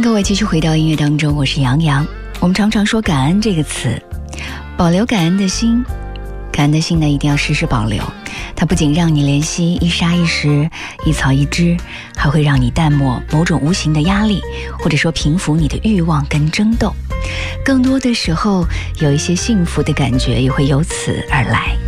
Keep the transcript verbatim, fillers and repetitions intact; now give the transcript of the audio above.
各位继续回到音乐当中，我是杨洋。我们常常说感恩这个词，保留感恩的心，感恩的心呢一定要时时保留。它不仅让你怜惜一沙一石一草一枝，还会让你淡漠某种无形的压力，或者说平复你的欲望跟争斗。更多的时候有一些幸福的感觉也会由此而来。